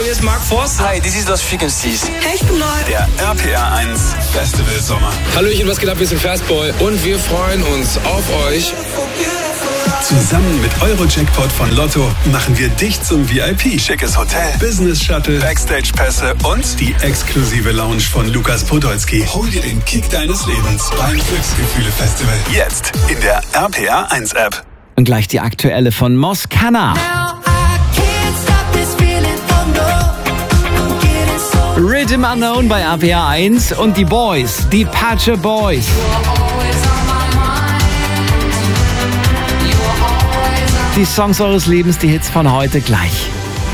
hier ist Mark Forster. Hi, this is Lost Frequencies. Hey, ich bin neu. Der RPR 1 Festival Sommer. Hallöchen, was geht ab? Wir sind Fastboy und wir freuen uns auf euch. Zusammen mit Euro-Jackpot von Lotto machen wir dich zum VIP. Schickes Hotel, Business-Shuttle, Backstage-Pässe und die exklusive Lounge von Lukas Podolski. Hol dir den Kick deines Lebens beim Glücksgefühle-Festival. Jetzt in der RPR 1 App. Und gleich die aktuelle von Moscana. Rhythm Unknown bei RPR 1 und die Boys, die Patcher Boys. Die Songs eures Lebens, die Hits von heute gleich.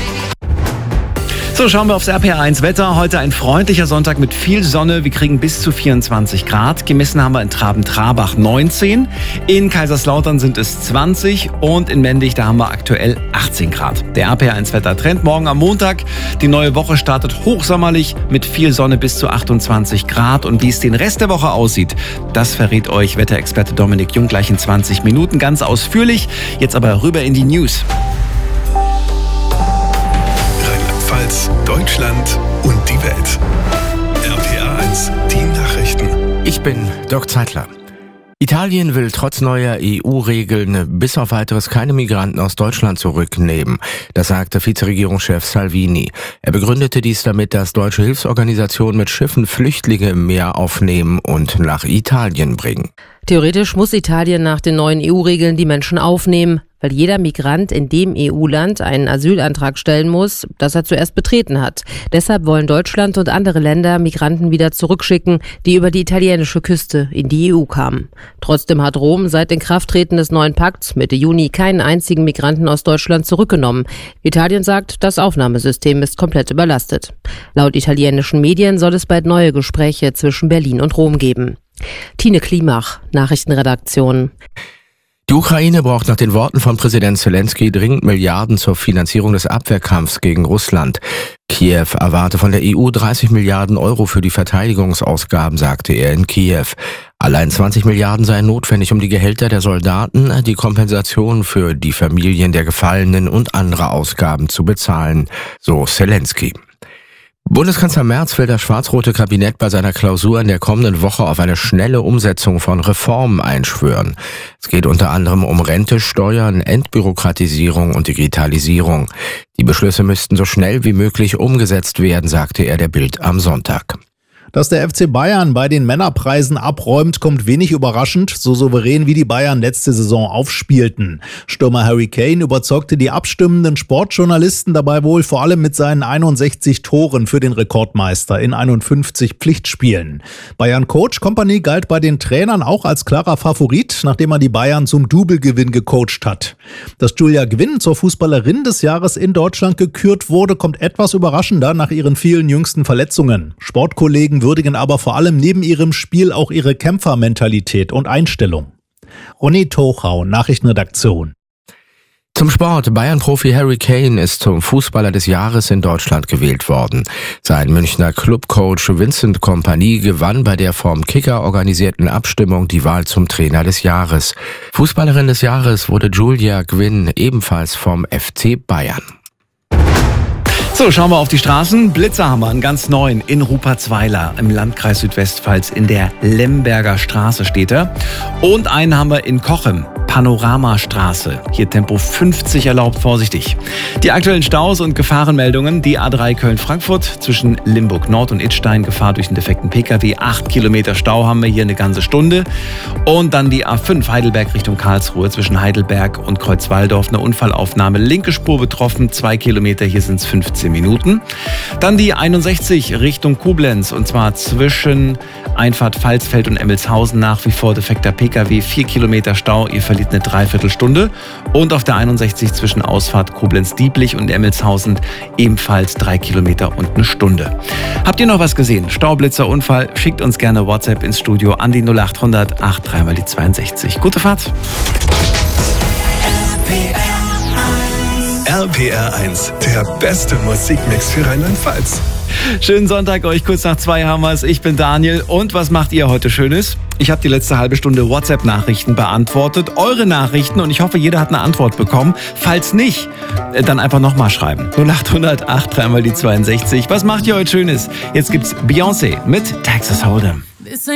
So, schauen wir aufs RPR1 Wetter. Heute ein freundlicher Sonntag mit viel Sonne. Wir kriegen bis zu 24 Grad. Gemessen haben wir in Traben-Trarbach 19. In Kaiserslautern sind es 20. Und in Mendig, da haben wir aktuell 18 Grad. Der RPR1 Wettertrend morgen am Montag. Die neue Woche startet hochsommerlich mit viel Sonne bis zu 28 Grad. Und wie es den Rest der Woche aussieht, das verrät euch Wetterexperte Dominik Jung gleich in 20 Minuten ganz ausführlich. Jetzt aber rüber in die News. Deutschland und die Welt. RPR 1, die Nachrichten. Ich bin Dirk Zeitler. Italien will trotz neuer EU-Regeln bis auf weiteres keine Migranten aus Deutschland zurücknehmen. Das sagte Vizeregierungschef Salvini. Er begründete dies damit, dass deutsche Hilfsorganisationen mit Schiffen Flüchtlinge im Meer aufnehmen und nach Italien bringen. Theoretisch muss Italien nach den neuen EU-Regeln die Menschen aufnehmen, weil jeder Migrant in dem EU-Land einen Asylantrag stellen muss, das er zuerst betreten hat. Deshalb wollen Deutschland und andere Länder Migranten wieder zurückschicken, die über die italienische Küste in die EU kamen. Trotzdem hat Rom seit Inkrafttreten des neuen Pakts Mitte Juni keinen einzigen Migranten aus Deutschland zurückgenommen. Italien sagt, das Aufnahmesystem ist komplett überlastet. Laut italienischen Medien soll es bald neue Gespräche zwischen Berlin und Rom geben. Tine Klimach, Nachrichtenredaktion. Die Ukraine braucht nach den Worten von Präsident Zelensky dringend Milliarden zur Finanzierung des Abwehrkampfs gegen Russland. Kiew erwarte von der EU 30 Milliarden Euro für die Verteidigungsausgaben, sagte er in Kiew. Allein 20 Milliarden seien notwendig, um die Gehälter der Soldaten, die Kompensation für die Familien der Gefallenen und andere Ausgaben zu bezahlen, so Zelensky. Bundeskanzler Merz will das schwarz-rote Kabinett bei seiner Klausur in der kommenden Woche auf eine schnelle Umsetzung von Reformen einschwören. Es geht unter anderem um Rente, Steuern, Entbürokratisierung und Digitalisierung. Die Beschlüsse müssten so schnell wie möglich umgesetzt werden, sagte er der Bild am Sonntag. Dass der FC Bayern bei den Männerpreisen abräumt, kommt wenig überraschend, so souverän wie die Bayern letzte Saison aufspielten. Stürmer Harry Kane überzeugte die abstimmenden Sportjournalisten dabei wohl vor allem mit seinen 61 Toren für den Rekordmeister in 51 Pflichtspielen. Bayern-Coach Kompany galt bei den Trainern auch als klarer Favorit, nachdem er die Bayern zum Double-Gewinn gecoacht hat. Dass Julia Gwynn zur Fußballerin des Jahres in Deutschland gekürt wurde, kommt etwas überraschender nach ihren vielen jüngsten Verletzungen. Sportkollegen würdigen aber vor allem neben ihrem Spiel auch ihre Kämpfermentalität und Einstellung. Ronny Tochau, Nachrichtenredaktion. Zum Sport. Bayern-Profi Harry Kane ist zum Fußballer des Jahres in Deutschland gewählt worden. Sein Münchner Clubcoach Vincent Kompany gewann bei der vom Kicker organisierten Abstimmung die Wahl zum Trainer des Jahres. Fußballerin des Jahres wurde Julia Gwynn, ebenfalls vom FC Bayern. So, schauen wir auf die Straßen. Blitzer haben wir einen ganz neuen in Rupertsweiler im Landkreis Südwestpfalz in der Lemberger Straße steht er. Und einen haben wir in Cochem. Panoramastraße. Hier Tempo 50 erlaubt, vorsichtig. Die aktuellen Staus und Gefahrenmeldungen. Die A3 Köln-Frankfurt zwischen Limburg Nord und Idstein. Gefahr durch einen defekten Pkw. 8 Kilometer Stau haben wir hier eine ganze Stunde. Und dann die A5 Heidelberg Richtung Karlsruhe zwischen Heidelberg und Kreuzwaldorf. Eine Unfallaufnahme. Linke Spur betroffen. 2 Kilometer. Hier sind es 15 Minuten. Dann die 61 Richtung Koblenz. Und zwar zwischen Einfahrt Pfalzfeld und Emmelshausen. Nach wie vor defekter Pkw. 4 Kilometer Stau. Ihr verliert eine Dreiviertelstunde. Und auf der 61 zwischen Ausfahrt Koblenz-Dieblich und Emmelshausen ebenfalls 3 Kilometer und eine Stunde. Habt ihr noch was gesehen? Staublitzer, Unfall? Schickt uns gerne WhatsApp ins Studio an die 0800 83 62. Gute Fahrt. RPR 1, der beste Musikmix für Rheinland-Pfalz. Schönen Sonntag euch, kurz nach 2 haben wir es. Ich bin Daniel. Und was macht ihr heute Schönes? Ich habe die letzte halbe Stunde WhatsApp-Nachrichten beantwortet, eure Nachrichten, und ich hoffe, jeder hat eine Antwort bekommen. Falls nicht, dann einfach nochmal schreiben. 0800 8 3 mal die 62. Was macht ihr heute Schönes? Jetzt gibt's Beyoncé mit Texas Hold'em.